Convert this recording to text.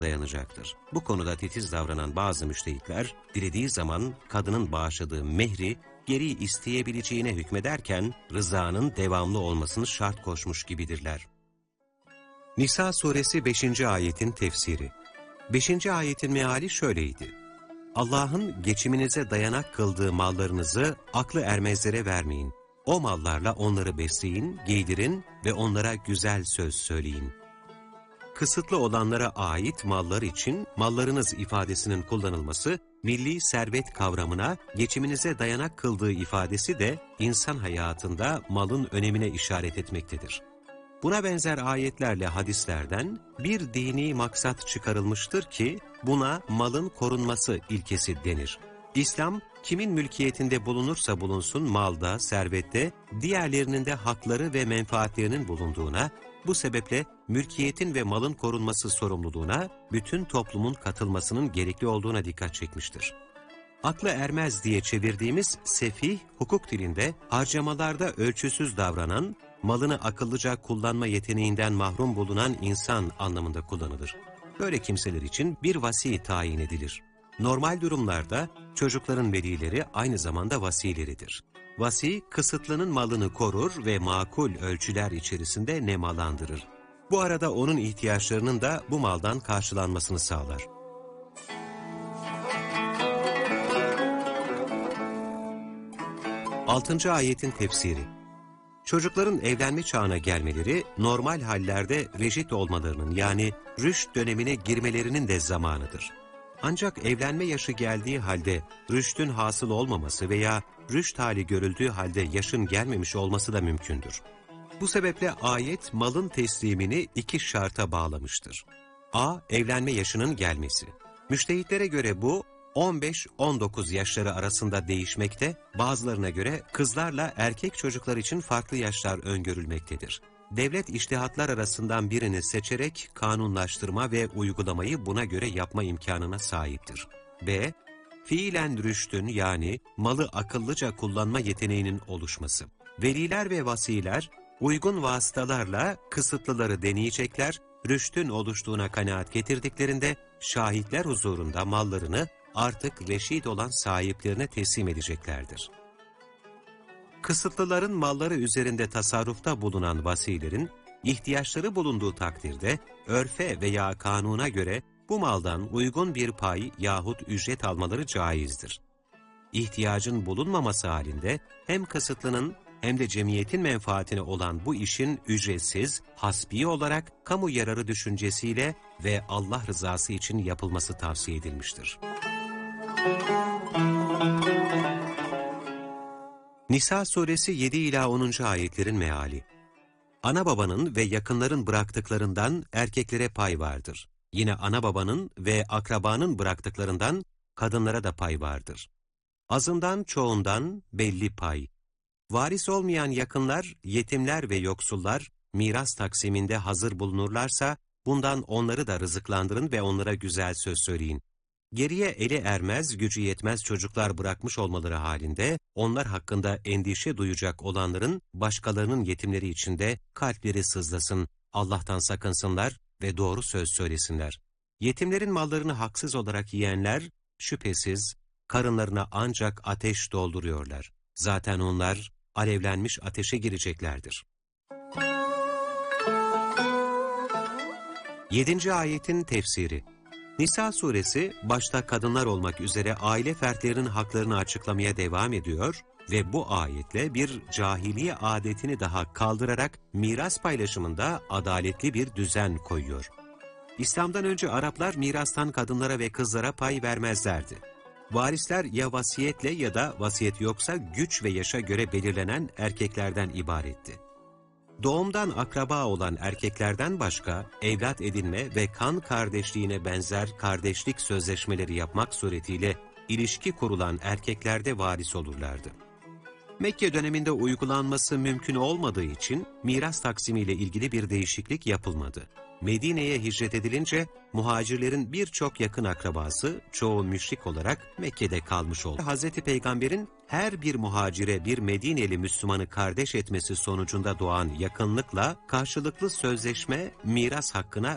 dayanacaktır. Bu konuda titiz davranan bazı müştehitler, dilediği zaman kadının bağışladığı mehri geri isteyebileceğine hükmederken, rızanın devamlı olmasını şart koşmuş gibidirler. Nisa suresi 5. ayetin tefsiri. 5. ayetin meali şöyleydi: Allah'ın geçiminize dayanak kıldığı mallarınızı aklı ermezlere vermeyin. O mallarla onları besleyin, giydirin ve onlara güzel söz söyleyin. Kısıtlı olanlara ait mallar için mallarınız ifadesinin kullanılması, milli servet kavramına geçiminize dayanak kıldığı ifadesi de insan hayatında malın önemine işaret etmektedir. Buna benzer ayetlerle hadislerden bir dini maksat çıkarılmıştır ki buna malın korunması ilkesi denir. İslam, kimin mülkiyetinde bulunursa bulunsun malda, servette, diğerlerinin de hakları ve menfaatlerinin bulunduğuna, bu sebeple mülkiyetin ve malın korunması sorumluluğuna bütün toplumun katılmasının gerekli olduğuna dikkat çekmiştir. Aklı ermez diye çevirdiğimiz sefih, hukuk dilinde harcamalarda ölçüsüz davranan, malını akıllıca kullanma yeteneğinden mahrum bulunan insan anlamında kullanılır. Böyle kimseler için bir vasi tayin edilir. Normal durumlarda çocukların velileri aynı zamanda vasileridir. Vasi, kısıtlının malını korur ve makul ölçüler içerisinde nemalandırır. Bu arada onun ihtiyaçlarının da bu maldan karşılanmasını sağlar. 6. ayetin tefsiri. Çocukların evlenme çağına gelmeleri, normal hallerde reşit olmalarının yani rüşt dönemine girmelerinin de zamanıdır. Ancak evlenme yaşı geldiği halde rüştün hasıl olmaması veya rüşt hali görüldüğü halde yaşın gelmemiş olması da mümkündür. Bu sebeple ayet malın teslimini iki şarta bağlamıştır. A. Evlenme yaşının gelmesi. Müştehitlere göre bu 15-19 yaşları arasında değişmekte, bazılarına göre kızlarla erkek çocuklar için farklı yaşlar öngörülmektedir. Devlet içtihatlar arasından birini seçerek kanunlaştırma ve uygulamayı buna göre yapma imkanına sahiptir. B. Fiilen rüştün yani malı akıllıca kullanma yeteneğinin oluşması. Veliler ve vasiler uygun vasıtalarla kısıtlıları deneyecekler, rüştün oluştuğuna kanaat getirdiklerinde şahitler huzurunda mallarını artık reşit olan sahiplerine teslim edeceklerdir. Kısıtlıların malları üzerinde tasarrufta bulunan vasilerin, ihtiyaçları bulunduğu takdirde örfe veya kanuna göre bu maldan uygun bir pay yahut ücret almaları caizdir. İhtiyacın bulunmaması halinde hem kısıtlının hem de cemiyetin menfaatine olan bu işin ücretsiz, hasbi olarak kamu yararı düşüncesiyle ve Allah rızası için yapılması tavsiye edilmiştir. Nisa suresi 7 ila 10. ayetlerin meali. Ana babanın ve yakınların bıraktıklarından erkeklere pay vardır. Yine ana babanın ve akrabanın bıraktıklarından kadınlara da pay vardır. Azından çoğundan belli pay. Varis olmayan yakınlar, yetimler ve yoksullar miras taksiminde hazır bulunurlarsa bundan onları da rızıklandırın ve onlara güzel söz söyleyin. Geriye eli ermez, gücü yetmez çocuklar bırakmış olmaları halinde onlar hakkında endişe duyacak olanların başkalarının yetimleri içinde kalpleri sızlasın, Allah'tan sakınsınlar ve doğru söz söylesinler. Yetimlerin mallarını haksız olarak yiyenler şüphesiz karınlarına ancak ateş dolduruyorlar. Zaten onlar alevlenmiş ateşe gireceklerdir. 7. ayetin tefsiri. Nisa suresi başta kadınlar olmak üzere aile fertlerinin haklarını açıklamaya devam ediyor ve bu ayetle bir cahiliye adetini daha kaldırarak miras paylaşımında adaletli bir düzen koyuyor. İslam'dan önce Araplar mirastan kadınlara ve kızlara pay vermezlerdi. Varisler ya vasiyetle ya da vasiyet yoksa güç ve yaşa göre belirlenen erkeklerden ibaretti. Doğumdan akraba olan erkeklerden başka evlat edinme ve kan kardeşliğine benzer kardeşlik sözleşmeleri yapmak suretiyle ilişki kurulan erkeklerde varis olurlardı. Mekke döneminde uygulanması mümkün olmadığı için miras taksimiyle ilgili bir değişiklik yapılmadı. Medine'ye hicret edilince muhacirlerin birçok yakın akrabası çoğu müşrik olarak Mekke'de kalmış oldu. Hazreti Peygamber'in her bir muhacire bir Medineli Müslümanı kardeş etmesi sonucunda doğan yakınlıkla karşılıklı sözleşme miras hakkına